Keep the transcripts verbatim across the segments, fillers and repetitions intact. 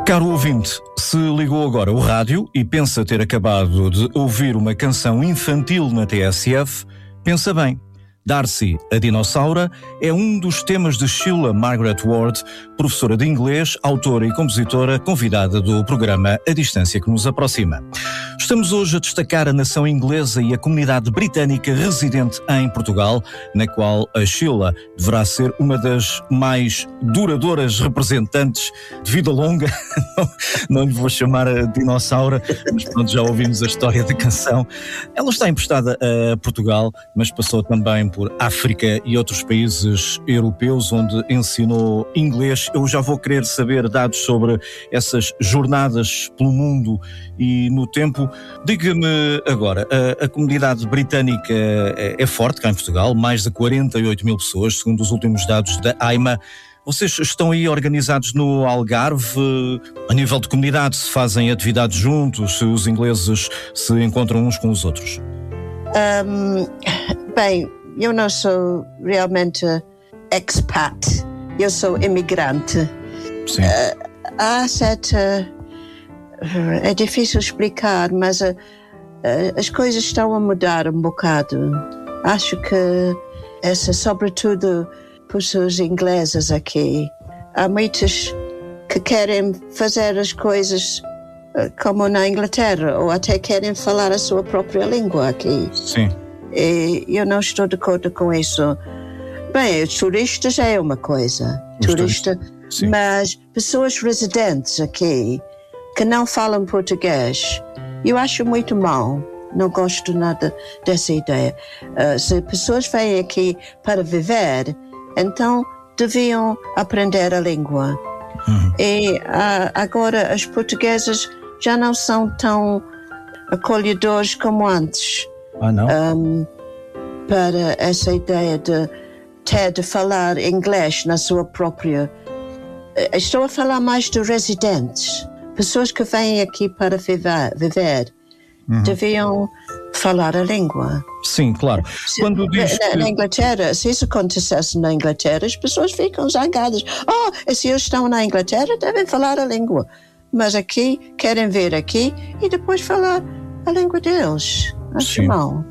Caro ouvinte, se ligou agora o rádio e pensa ter acabado de ouvir uma canção infantil na T S F, pensa bem. Darcy, a dinossaura, é um dos temas de Sheila Margaret Ward, professora de inglês, autora e compositora convidada do programa A Distância que nos aproxima. Estamos hoje a destacar a nação inglesa e a comunidade britânica residente em Portugal, na qual a Sheila deverá ser uma das mais duradouras representantes de vida longa. Não, não lhe vou chamar a dinossauro, mas pronto, já ouvimos a história da canção. Ela está emprestada a Portugal, mas passou também por África e outros países europeus onde ensinou inglês. Eu já vou querer saber dados sobre essas jornadas pelo mundo e no tempo. Diga-me agora, a, a comunidade britânica é, é forte cá em Portugal, mais de quarenta e oito mil pessoas, segundo os últimos dados da AIMA. Vocês estão aí organizados no Algarve? A nível de comunidade, se fazem atividades juntos, se os ingleses se encontram uns com os outros? Um, bem, eu não sou realmente expat, eu sou imigrante. Sim. Uh, há certa... É difícil explicar, mas uh, uh, as coisas estão a mudar um bocado. Acho que essa, sobretudo pessoas inglesas aqui, há muitos que querem fazer as coisas uh, como na Inglaterra, ou até querem falar a sua própria língua aqui. Sim. E eu não estou de acordo com isso. Bem, os turistas é uma coisa, Os turista, sim. mas pessoas residentes aqui que não falam português, eu acho muito mal, não gosto nada dessa ideia. Uh, se pessoas vêm aqui para viver, então deviam aprender a língua. Uhum. E uh, agora as portuguesas já não são tão acolhedores como antes. Ah, não? Um, para essa ideia de ter de falar inglês na sua própria... Estou a falar mais de residentes. Pessoas que vêm aqui para viver, viver uhum. deviam falar a língua. Sim, claro. Se, Quando diz na, que... na Inglaterra, se isso acontecesse na Inglaterra, as pessoas ficam zangadas. Oh, se eles estão na Inglaterra, devem falar a língua. Mas aqui, querem vir aqui e depois falar a língua deles. Acho Sim. mal.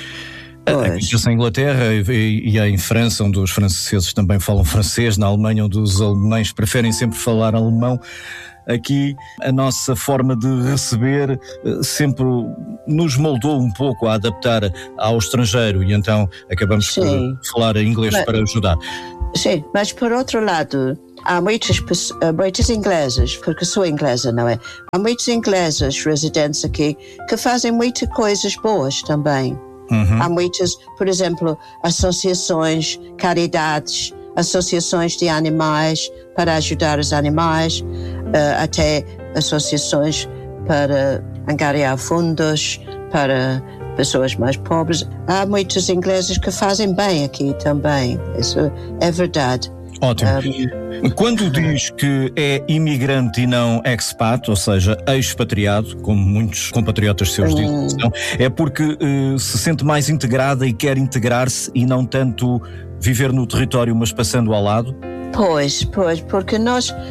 Aqui em Inglaterra e, e em França, onde os franceses também falam francês, na Alemanha, onde os alemães preferem sempre falar alemão. Aqui a nossa forma de receber sempre nos moldou um pouco a adaptar ao estrangeiro e então acabamos Sim. por falar inglês mas, para ajudar. Sim, mas por outro lado, há muitas, muitas inglesas, porque sou inglesa, não é? Há muitos ingleses residentes aqui que fazem muitas coisas boas também. Uhum. Há muitas, por exemplo, associações, caridades, associações de animais para ajudar os animais, uh, até associações para angariar fundos para pessoas mais pobres. Há muitos ingleses que fazem bem aqui também, isso é verdade. Ótimo. Um, Quando diz que é imigrante e não expat, ou seja, expatriado, como muitos compatriotas seus um, dizem, é porque uh, se sente mais integrada e quer integrar-se e não tanto viver no território, mas passando ao lado? Pois, pois, porque nós uh,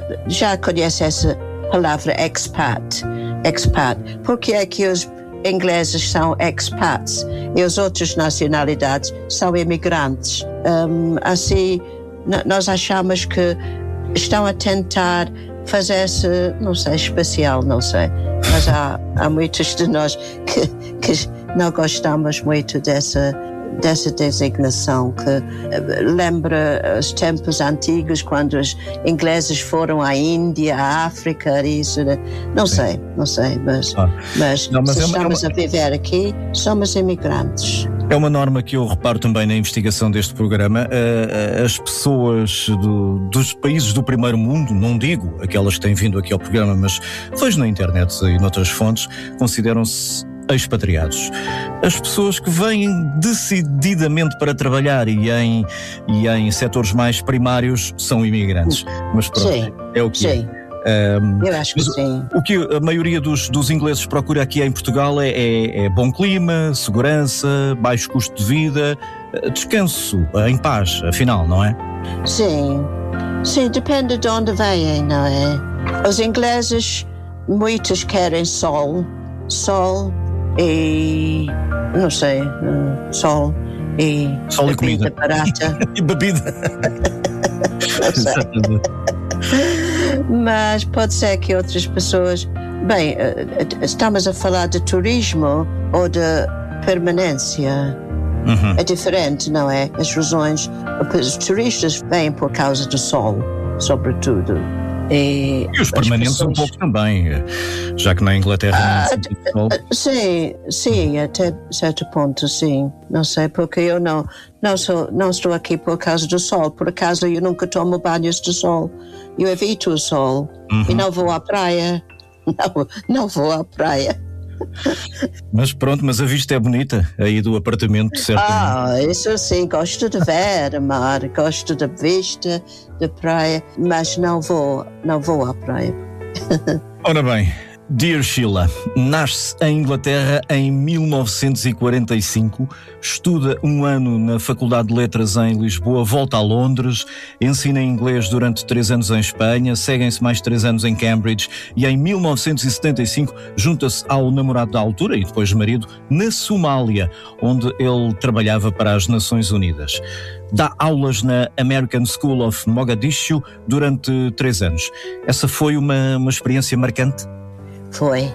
já conhecemos essa palavra expat, expat, porque é que os ingleses são expats e as outras nacionalidades são imigrantes. Um, assim, n- nós achamos que estão a tentar fazer-se, não sei, especial, não sei, mas há, há muitos de nós que, que não gostamos muito dessa dessa designação que lembra os tempos antigos quando os ingleses foram à Índia, à África, isso, não Sim. sei, não sei, mas, ah. mas, não, mas se é uma, estamos é uma... a viver aqui, somos imigrantes. É uma norma que eu reparo também na investigação deste programa. As pessoas do, dos países do primeiro mundo, não digo aquelas que têm vindo aqui ao programa, mas vejo na internet e noutras fontes, consideram-se expatriados. As pessoas que vêm decididamente para trabalhar e em, e em setores mais primários são imigrantes. Mas pronto, sim, é o que sim. é. Um, Eu acho que sim. O que a maioria dos, dos ingleses procura aqui em Portugal é, é, é bom clima, segurança, baixo custo de vida, descanso, em paz, afinal, não é? Sim, sim, depende de onde vêm, não é? Os ingleses, muitos querem sol, sol e, não sei, sol e sol bebida e comida barata. E bebida. Mas pode ser que outras pessoas... Bem, estamos a falar de turismo ou de permanência. Uhum. É diferente, não é? As razões... Os turistas vêm por causa do sol, sobretudo. E, e os permanentes pessoas... um pouco também, já que na Inglaterra ah, não é sim, sim, até certo ponto, sim. Não sei, porque eu não, não, sou, não estou aqui por causa do sol. Por acaso eu nunca tomo banhos de sol. Eu evito o sol. Uhum. E não vou à praia. Não, não vou à praia. Mas pronto, mas a vista é bonita aí do apartamento, certo? Ah, isso sim, gosto de ver a mar, gosto da vista da praia, mas não vou, não vou à praia. Ora bem, Dear Sheila, nasce em Inglaterra em mil novecentos e quarenta e cinco, estuda um ano na Faculdade de Letras em Lisboa, volta a Londres, ensina inglês durante três anos em Espanha, seguem-se mais três anos em Cambridge e em mil novecentos e setenta e cinco junta-se ao namorado da altura e depois marido na Somália, onde ele trabalhava para as Nações Unidas. Dá aulas na American School of Mogadishu durante três anos. Essa foi uma, uma experiência marcante? Foi.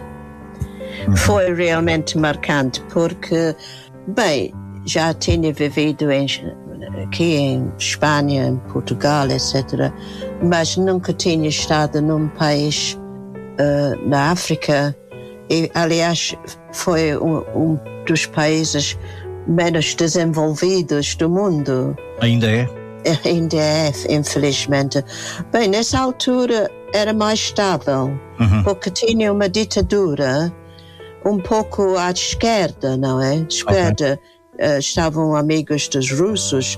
Foi realmente marcante porque, bem, já tinha vivido em, aqui em Espanha, em Portugal, etcétera, mas nunca tinha estado num país uh, na África e, aliás, foi um, um dos países menos desenvolvidos do mundo. Ainda é? Ainda é, infelizmente. Bem, nessa altura era mais estável, uhum. porque tinha uma ditadura um pouco à esquerda, não é? À esquerda okay. uh, estavam amigos dos russos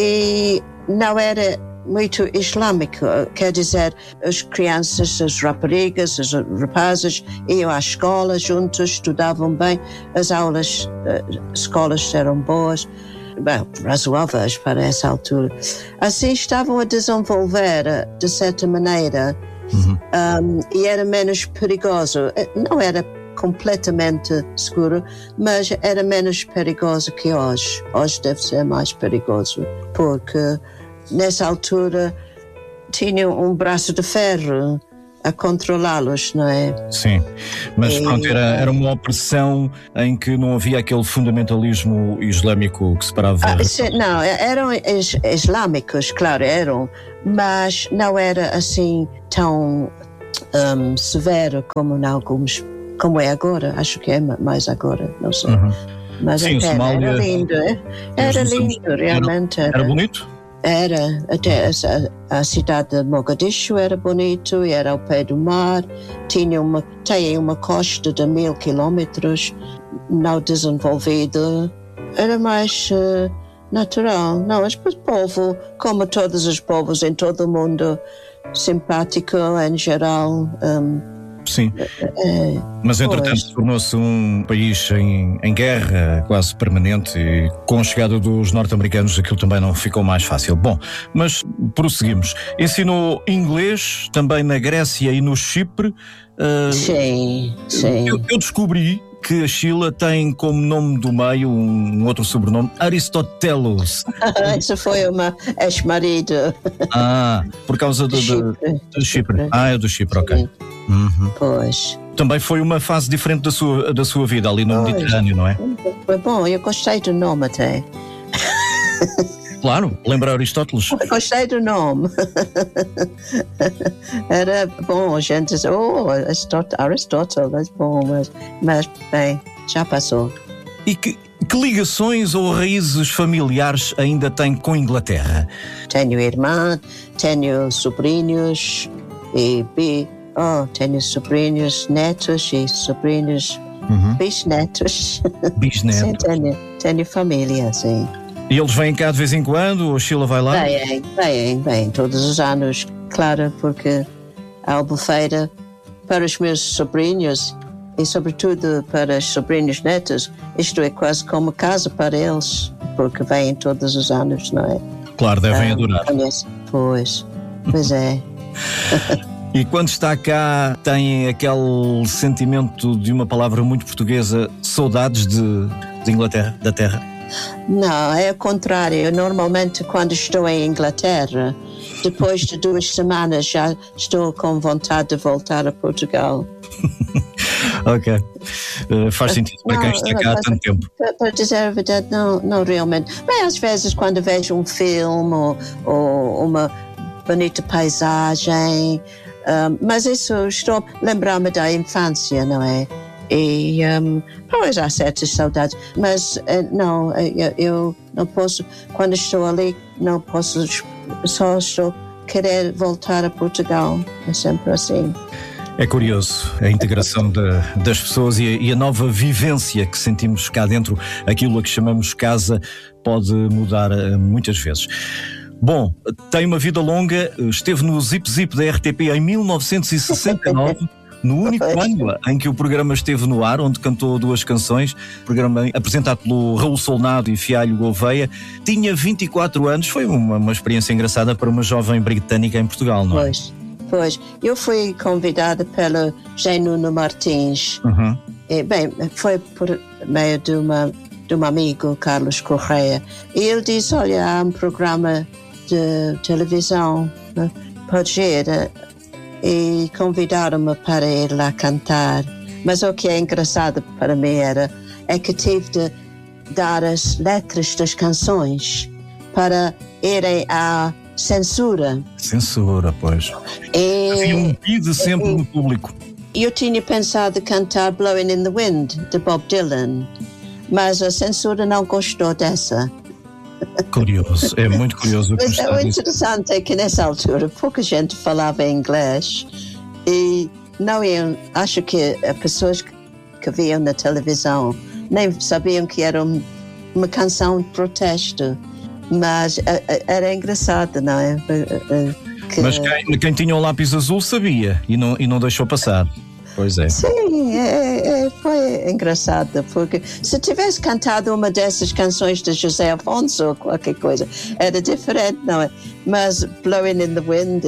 e não era muito islâmico, quer dizer, as crianças, as raparigas, os rapazes iam à escola juntos, estudavam bem, as aulas, uh, escolas eram boas, bem, razoáveis para essa altura. Assim estavam a desenvolver, de certa maneira, uhum. um, e era menos perigoso. Não era completamente seguro, mas era menos perigoso que hoje. Hoje deve ser mais perigoso, porque nessa altura tinham um braço de ferro a controlá-los, não é? Sim, mas e, pronto, era, era uma opressão em que não havia aquele fundamentalismo islâmico que separava... Ah, sim, não, eram is, islâmicos, claro, eram, mas não era assim tão um, severo como em alguns, como é agora, acho que é mais agora, não sei. Uhum. Mas sim, até, Somália, era lindo, é? Era lindo, realmente. Era, era bonito? Era, até a, a cidade de Mogadishu era bonito, era ao pé do mar, tinha uma, tem uma costa de mil quilómetros, não desenvolvida, era mais uh, natural. Não, mas o povo, como todos os povos em todo o mundo, simpático em geral. Um, Sim, é, mas entretanto tornou-se um país em, em guerra quase permanente e com a chegada dos norte-americanos aquilo também não ficou mais fácil. Bom, mas prosseguimos. Ensinou inglês também na Grécia e no Chipre. Uh, sim, sim. Eu, eu descobri que a Sheila tem como nome do meio um outro sobrenome, Aristotelos. Isso foi uma ex-marido. Ah, por causa do, do, do Chipre. Ah, é do Chipre, ok. Uhum. Pois. Também foi uma fase diferente da sua, da sua vida ali no pois. Mediterrâneo, não é? Foi bom, eu gostei do nome até. Claro, lembra Aristóteles? Gostei do nome. Era bom, a gente diz, oh, Aristóteles, é bom, mas, mas bem, já passou. E que, que ligações ou raízes familiares ainda tem com a Inglaterra? Tenho irmã, tenho sobrinhos e oh, tenho sobrinhos, netos e sobrinhos, uhum. bisnetos. Bisnetos. Sim, tenho, tenho família, sim. E eles vêm cá de vez em quando? Ou a Sheila vai lá? Vêm, vêm, vêm, todos os anos, claro, porque a Albufeira, para os meus sobrinhos e sobretudo para os sobrinhos netos, isto é quase como casa para eles, porque vêm todos os anos, não é? Claro, devem um, adorar. Conhece. Pois, pois é. E quando está cá, tem aquele sentimento de uma palavra muito portuguesa, saudades de, de Inglaterra, da terra? Não, é o contrário. Eu, normalmente, quando estou em Inglaterra, depois de duas semanas já estou com vontade de voltar a Portugal. Ok, uh, faz sentido para quem está cá há tanto tempo. Para dizer a verdade, não, não realmente. Bem, às vezes quando vejo um filme ou, ou uma bonita paisagem, um, mas isso estou a lembrar-me da infância, não é? E um, pois há certas saudades, mas uh, não, eu, eu não posso, quando estou ali, não posso, só estou a querer voltar a Portugal, é sempre assim. É curioso a integração de, das pessoas e a, e a nova vivência que sentimos cá dentro, aquilo a que chamamos casa, pode mudar uh, muitas vezes. Bom, tem uma vida longa, esteve no Zip Zip da R T P em mil novecentos e sessenta e nove, no único ano em que o programa esteve no ar, onde cantou duas canções, programa apresentado pelo Raul Solnado e Fialho Gouveia. Tinha vinte e quatro anos, foi uma, uma experiência engraçada para uma jovem britânica em Portugal, não é? Pois, pois. Eu fui convidada pelo José Nuno Martins. Uhum. E, bem, foi por meio de, uma, de um amigo, Carlos Correia. E ele disse, olha, há um programa de televisão, né? Pode ir. E convidaram-me para ir lá cantar. Mas o que é engraçado para mim era é que tive de dar as letras das canções para irem à censura. Censura, pois. E, havia um pedido sempre e, no público. Eu tinha pensado cantar Blowing in the Wind, de Bob Dylan, mas a censura não gostou dessa. Curioso, é muito curioso. Mas o interessante é que nessa altura pouca gente falava inglês e não iam, acho que as pessoas que viam na televisão nem sabiam que era um, uma canção de protesto, mas a, a, era engraçado, não é? Que... Mas quem, quem tinha o lápis azul sabia e não, e não deixou passar. Pois é. Sim, é, é, foi engraçado, porque se tivesse cantado uma dessas canções de José Afonso ou qualquer coisa, era diferente, não é? Mas Blowing in the Wind,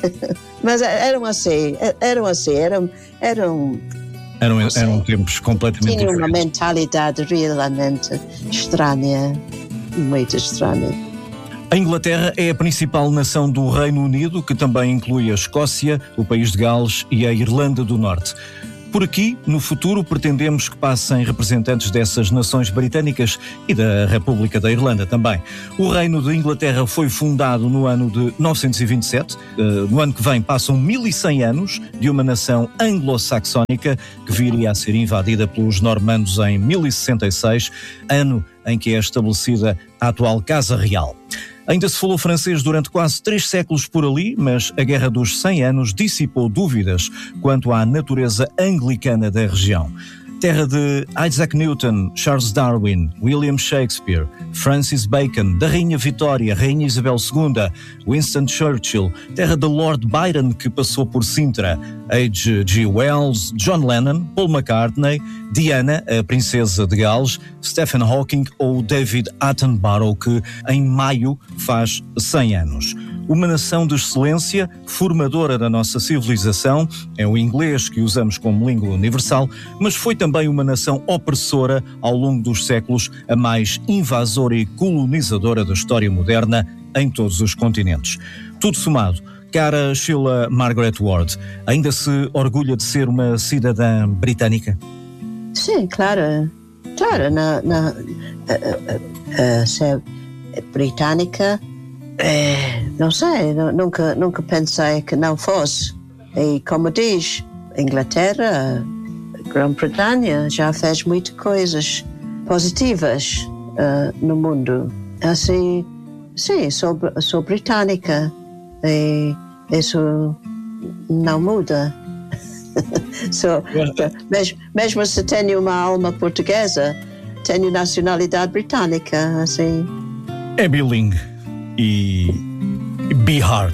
mas eram assim, eram assim, eram, eram, eram, eram tempos completamente tinham diferentes. uma mentalidade realmente estranha, muito estranha. A Inglaterra é a principal nação do Reino Unido, que também inclui a Escócia, o País de Gales e a Irlanda do Norte. Por aqui, no futuro, pretendemos que passem representantes dessas nações britânicas e da República da Irlanda também. O Reino de Inglaterra foi fundado no ano de novecentos e vinte e sete. No ano que vem passam mil e cem anos de uma nação anglo-saxónica que viria a ser invadida pelos normandos em mil e sessenta e seis, ano em que é estabelecida a atual Casa Real. Ainda se falou francês durante quase três séculos por ali, mas a Guerra dos cem Anos dissipou dúvidas quanto à natureza anglicana da região. Terra de Isaac Newton, Charles Darwin, William Shakespeare, Francis Bacon, da Rainha Vitória, Rainha Isabel segunda, Winston Churchill, terra de Lord Byron, que passou por Sintra, H G Wells, John Lennon, Paul McCartney, Diana, a princesa de Gales, Stephen Hawking ou David Attenborough, que em maio faz cem anos. Uma nação de excelência, formadora da nossa civilização, é o inglês que usamos como língua universal, mas foi também uma nação opressora ao longo dos séculos, a mais invasora e colonizadora da história moderna em todos os continentes. Tudo somado, cara Sheila Margaret Ward, ainda se orgulha de ser uma cidadã britânica? Sim, claro. Claro, na, na, uh, uh, uh, ser britânica, é, não sei, nunca, nunca pensei que não fosse. E como diz, Inglaterra, Grã-Bretanha já fez muitas coisas positivas uh, no mundo. Assim, sim, sou, sou britânica e isso não muda. so, mesmo, mesmo se tenho uma alma portuguesa, tenho nacionalidade britânica, assim. É bilingue e be hard.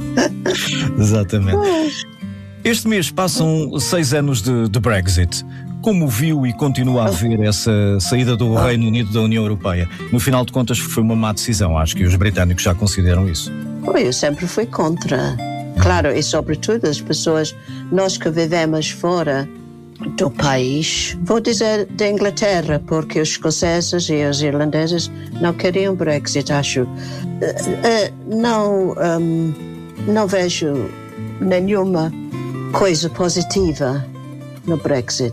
Exatamente. Este mês passam seis anos de, de Brexit. Como viu e continua a ver essa saída do Reino Unido da União Europeia? No final de contas foi uma má decisão, acho que os britânicos já consideram isso. Eu sempre fui contra. Claro, e sobretudo as pessoas, nós que vivemos fora do país, vou dizer da Inglaterra, porque os escoceses e os irlandeses não queriam Brexit, acho. Não, um, não vejo nenhuma coisa positiva no Brexit.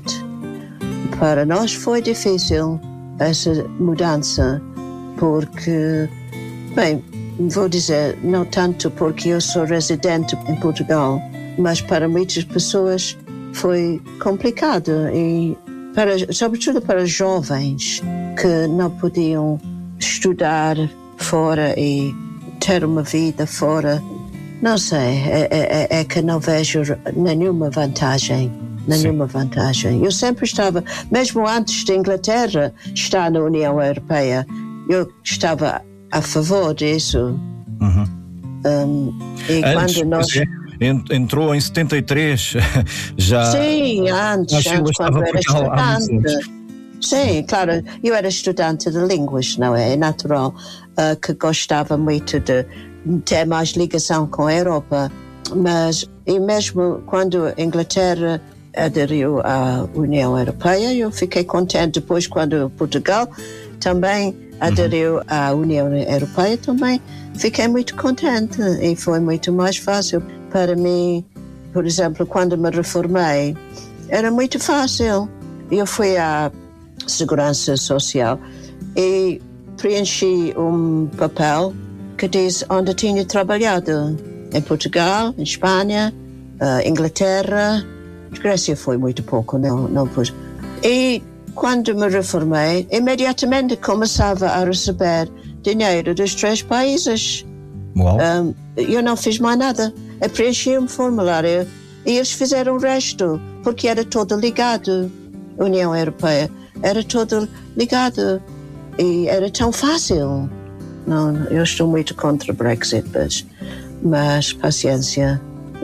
Para nós foi difícil essa mudança, porque, bem, vou dizer, não tanto porque eu sou residente em Portugal, mas para muitas pessoas foi complicado, e para, sobretudo para jovens que não podiam estudar fora e ter uma vida fora. Não sei, é, é, é que não vejo nenhuma vantagem. Nenhuma Sim. vantagem. Eu sempre estava, mesmo antes da Inglaterra estar na União Europeia, eu estava a favor disso. Uhum. Um, e antes, quando nós... entrou em setenta e três, já... Sim, antes, antes quando era estudante. Sim, claro, eu era estudante de línguas, não é? É natural uh, que gostava muito de ter mais ligação com a Europa, mas e mesmo quando a Inglaterra aderiu à União Europeia, eu fiquei contente. Depois, quando Portugal também aderiu uhum. à União Europeia, também fiquei muito contente e foi muito mais fácil para mim. Por exemplo, quando me reformei, era muito fácil. Eu fui à Segurança Social e preenchi um papel que diz onde tinha trabalhado, em Portugal, em Espanha, uh, Inglaterra. Grécia foi muito pouco, não, não pus. E quando me reformei, imediatamente começava a receber dinheiro dos três países. Uau. Um, eu não fiz mais nada. Eu preenchi um formulário e eles fizeram o resto, porque era todo ligado. A União Europeia era todo ligado e era tão fácil. Não, eu estou muito contra o Brexit, mas, mas paciência.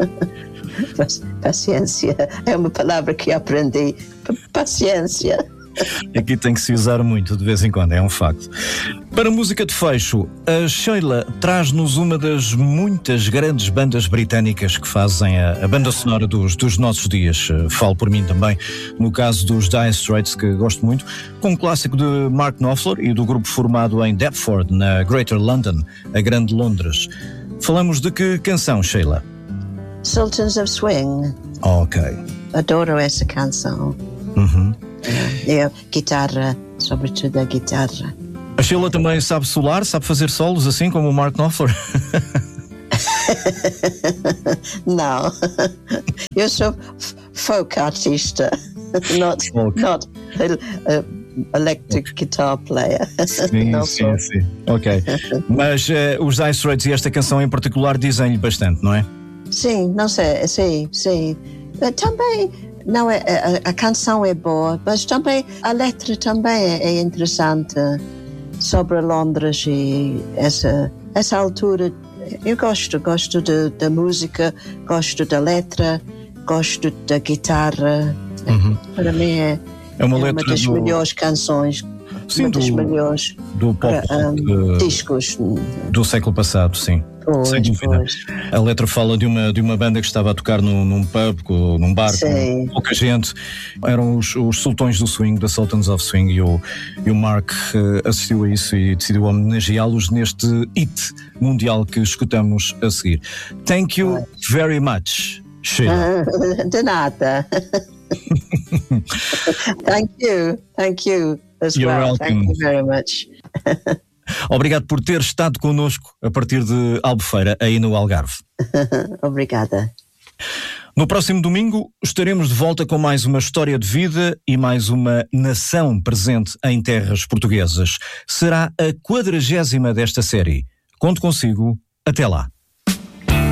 Paciência é uma palavra que aprendi. Paciência. Aqui tem que se usar muito de vez em quando, é um facto. Para a música de fecho, a Sheila traz-nos uma das muitas grandes bandas britânicas que fazem a, a banda sonora dos, dos nossos dias. Falo por mim também, no caso dos Dire Straits, que gosto muito, com um clássico de Mark Knopfler e do grupo formado em Deptford, na Greater London, a Grande Londres. Falamos de que canção, Sheila? Sultans of Swing. Ok. Adoro essa canção. Uhum. É, guitarra, sobretudo a guitarra. A Sheila também sabe solar, sabe fazer solos assim como o Mark Knopfler? Não, eu sou folk artista, not, folk. not uh, electric guitar player. Sim, Não sim, sou. sim. Ok. Mas uh, os Dire Straits e esta canção em particular dizem-lhe bastante, não é? Sim, não sei, sim, sim. Também, não é, a, a canção é boa, mas também a letra também é, é interessante sobre Londres e essa, essa altura. Eu gosto, gosto de, da música, gosto da letra, gosto da guitarra. Uhum. Para mim é, é uma, é letra uma das do... melhores canções. Sim, uma das do, melhores do pop um, de, discos do século passado, sim. Pois, sem dúvida. Pois. A letra fala de uma, de uma banda que estava a tocar num, num pub, num bar, com pouca gente. Eram os, os sultões do swing, da Sultans of Swing, e o, e o Mark uh, assistiu a isso e decidiu homenageá-los neste hit mundial que escutamos a seguir. Thank you very much, Sheila. De nada. Thank you, thank you as You're well. welcome. Thank you very much. Obrigado por ter estado connosco a partir de Albufeira, aí no Algarve. Obrigada. No próximo domingo estaremos de volta com mais uma história de vida e mais uma nação presente em terras portuguesas. Será a quadragésima desta série. Conto consigo. Até lá.